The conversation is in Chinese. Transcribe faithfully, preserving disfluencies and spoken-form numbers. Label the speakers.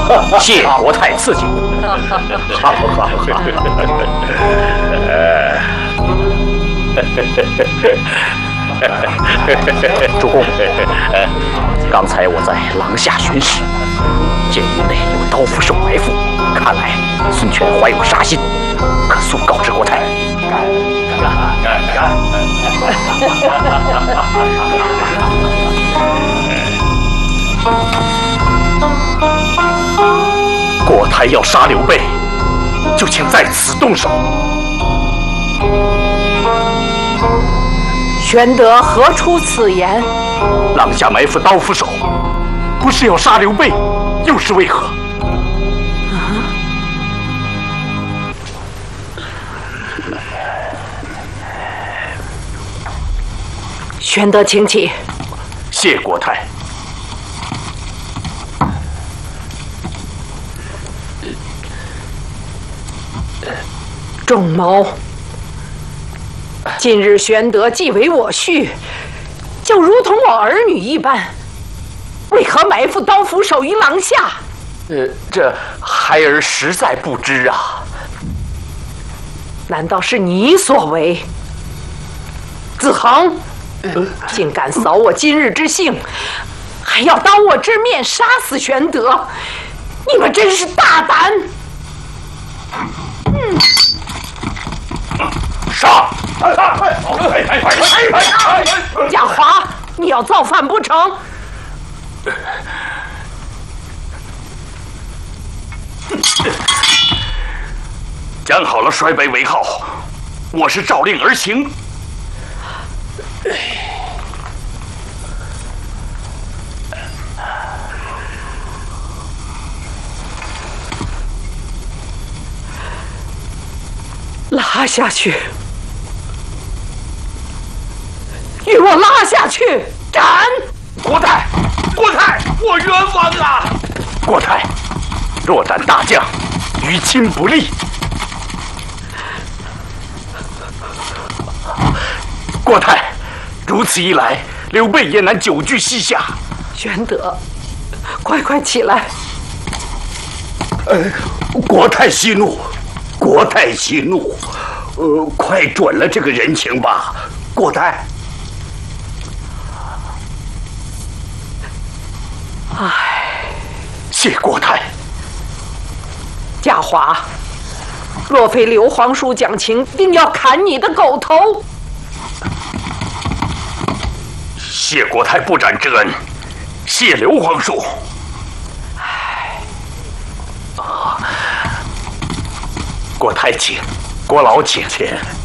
Speaker 1: 谢国太赐酒。
Speaker 2: 好好好。
Speaker 1: 主公，刚才我在廊下巡视，见屋内有刀斧手埋伏，看来孙权怀有杀心，可速告知国太。国太要杀刘备，就请在此动手。
Speaker 3: 玄德何出此言？
Speaker 1: 廊下埋伏刀斧手，不是要杀刘备，又是为何？
Speaker 3: 啊！玄德，请起。
Speaker 1: 谢国太。
Speaker 3: 仲谋，今日玄德既为我婿，就如同我儿女一般，为何埋伏刀斧手于廊下？
Speaker 1: 呃，这孩儿实在不知啊。
Speaker 3: 难道是你所为？子恒，竟敢扫我今日之兴，还要当我之面杀死玄德，你们真是大胆！嗯。
Speaker 1: 杀！
Speaker 3: 贾华，你要造反不成？
Speaker 1: 讲好了，率北为号，我是照令而行。
Speaker 3: 拉下去，与我拉下去，斩！
Speaker 1: 国太，国太，我冤枉啊！国太，若斩大将，于亲不利。国太，如此一来，刘备也难久居西夏。
Speaker 3: 玄德，快快起来！
Speaker 2: 呃，国太息怒。国太息怒，呃，快转了这个人情吧，国太。
Speaker 3: 唉，
Speaker 1: 谢国太。
Speaker 3: 贾华，若非刘皇叔讲情，定要砍你的狗头。
Speaker 1: 谢国太不斩之恩，谢刘皇叔。
Speaker 3: 唉，
Speaker 1: 啊。国太请，国老请。
Speaker 2: 请。